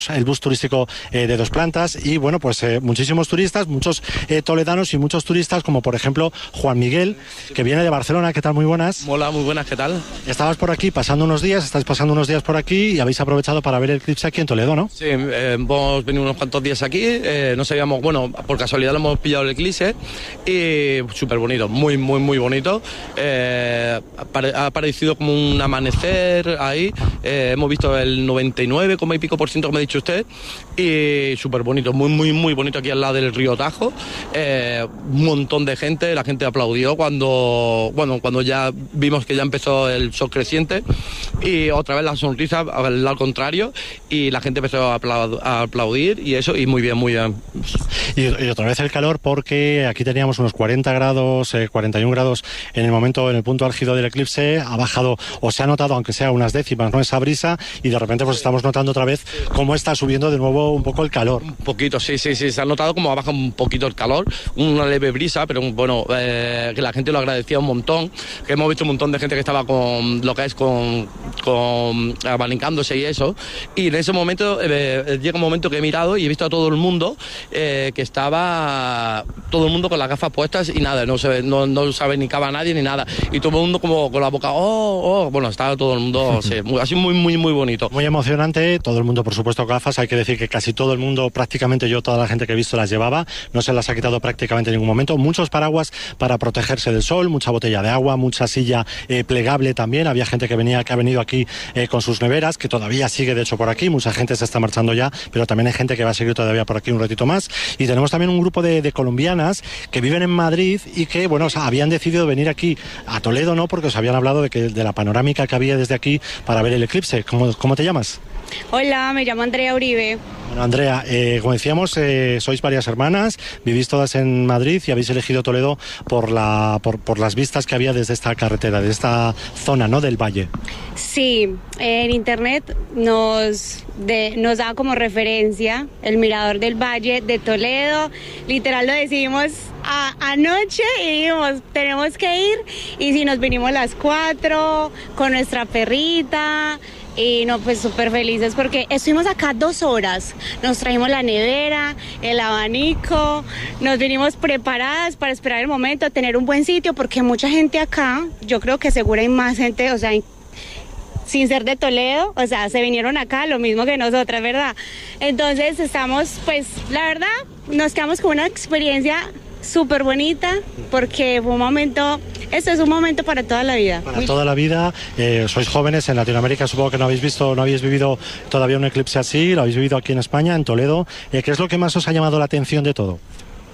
el bus turístico de 2 plantas y bueno, pues muchísimos turistas, muchos toledanos y muchos turistas, como por ejemplo Juan Miguel, que viene de Barcelona. ¿Qué tal? Muy buenas. Hola, muy buenas, ¿qué tal? Estáis pasando unos días por aquí y habéis aprovechado para ver el eclipse aquí en Toledo, ¿no? Sí, hemos venido unos cuantos días aquí, no sabíamos, bueno, por casualidad lo hemos pillado el eclipse y súper bonito, muy bonito. Ha parecido como un amanecer ahí, hemos visto el 99, y pico % como ha dicho usted, y súper bonito, muy bonito aquí al lado del río Tajo. Un montón de gente, la gente aplaudió cuando ya vimos que ya empezó el sol creciente, y otra vez la sonrisa al contrario, y la gente empezó a aplaudir y eso, y muy bien. Y otra vez el calor, porque aquí teníamos unos 40 grados, 41 grados en el punto álgido del eclipse. Ha bajado, o se ha notado, aunque sea unas décimas, ¿no?, esa brisa, y de repente pues estamos notando otra vez cómo está subiendo de nuevo un poco el calor. Un poquito, sí, se ha notado como ha bajado un poquito el calor, una leve brisa, pero bueno, que la gente lo agradecía un montón, que hemos visto un montón de gente que estaba con lo que es con abanicándose y eso, y en ese momento llega un momento que he mirado y he visto a todo el mundo que estaba todo el mundo con las gafas puestas y nada, no se abanicaba a nadie ni nada, y todo el mundo como con la boca, bueno, estaba todo el mundo sí, así muy bonito. Muy emocionante, todo el mundo por supuesto gafas, hay que decir que casi todo el mundo, prácticamente toda la gente que he visto las llevaba, no se las ha quitado prácticamente en ningún momento, muchos paraguas para protegerse del sol, mucha botella de agua, mucha silla plegable también, había gente que ha venido aquí con sus neveras, que todavía sigue de hecho por aquí, mucha gente se está marchando ya, pero también hay gente que va a seguir todavía por aquí un ratito más, y tenemos también un grupo de colombianas que viven en Madrid y que, bueno, habían decidido venir aquí a Toledo, ¿no?, porque os habían hablado de la panorámica que había desde aquí para ver el eclipse. ¿Cómo te llamas? Hola, me llamo Andrea Uribe. Bueno, Andrea, como decíamos, sois varias hermanas, vivís todas en Madrid y habéis elegido Toledo por las vistas que había desde esta carretera, de esta zona, ¿no?, del valle. Sí, en internet nos da como referencia el mirador del Valle de Toledo. Literal lo decidimos anoche y dijimos, tenemos que ir, y si nos vinimos las 4 con nuestra perrita. Y no, pues súper felices porque estuvimos acá 2 horas, nos trajimos la nevera, el abanico, nos vinimos preparadas para esperar el momento, tener un buen sitio, porque mucha gente acá, yo creo que seguro hay más gente, o sea, sin ser de Toledo, o sea, se vinieron acá lo mismo que nosotras, ¿verdad? Entonces estamos, pues, la verdad, nos quedamos con una experiencia súper bonita, porque fue esto es un momento para toda la vida. Para toda la vida, sois jóvenes en Latinoamérica, supongo que no habéis vivido todavía un eclipse así, lo habéis vivido aquí en España, en Toledo. ¿Qué es lo que más os ha llamado la atención de todo?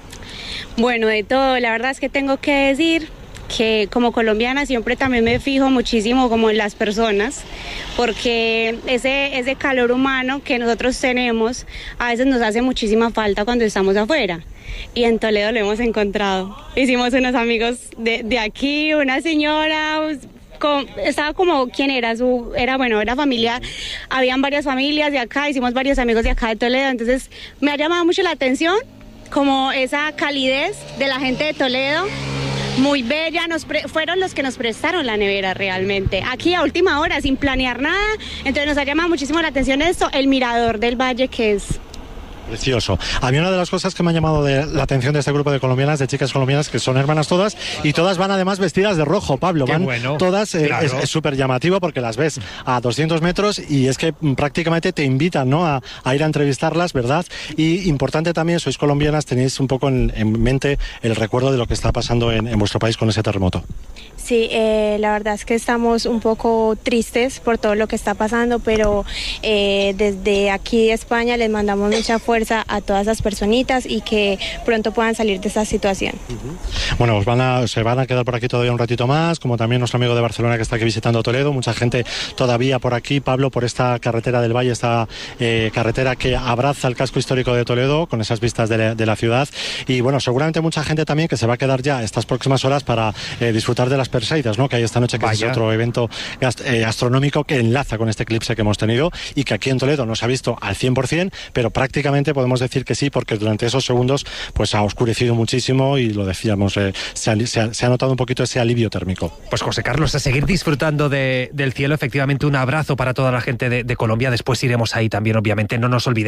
Bueno, de todo, la verdad es que tengo que decir que como colombiana siempre también me fijo muchísimo como en las personas, porque ese calor humano que nosotros tenemos a veces nos hace muchísima falta cuando estamos afuera, y en Toledo lo hemos encontrado. Hicimos unos amigos de aquí, una señora estaba como, ¿quién era? Era familiar, habían varias familias de acá, hicimos varios amigos de acá de Toledo, entonces me ha llamado mucho la atención como esa calidez de la gente de Toledo. Muy bella, fueron los que nos prestaron la nevera realmente, aquí a última hora, sin planear nada, entonces nos ha llamado muchísimo la atención esto, el mirador del valle, que es precioso. A mí una de las cosas que me ha llamado la atención de este grupo de colombianas, de chicas colombianas, que son hermanas todas, y todas van además vestidas de rojo, Pablo. Qué van bueno, todas, claro. Es súper llamativo porque las ves a 200 metros y es que prácticamente te invitan, ¿no?, a ir a entrevistarlas, ¿verdad? Y importante también, sois colombianas, tenéis un poco en mente el recuerdo de lo que está pasando en vuestro país con ese terremoto. Sí, la verdad es que estamos un poco tristes por todo lo que está pasando, pero desde aquí de España les mandamos mucha fuerza a todas las personitas y que pronto puedan salir de esta situación. Bueno, se van a quedar por aquí todavía un ratito más, como también nuestro amigo de Barcelona que está aquí visitando Toledo, mucha gente todavía por aquí, Pablo, por esta carretera del Valle, esta carretera que abraza el casco histórico de Toledo, con esas vistas de la ciudad, y bueno, seguramente mucha gente también que se va a quedar ya estas próximas horas para disfrutar de las Perseidas, ¿no?, que hay esta noche, que es otro evento astronómico que enlaza con este eclipse que hemos tenido y que aquí en Toledo no se ha visto al 100%, pero prácticamente prácticamente podemos decir que sí, porque durante esos segundos pues ha oscurecido muchísimo y lo decíamos, se ha notado un poquito ese alivio térmico. Pues José Carlos, a seguir disfrutando del cielo. Efectivamente, un abrazo para toda la gente de Colombia. Después iremos ahí también, obviamente. No nos olvidemos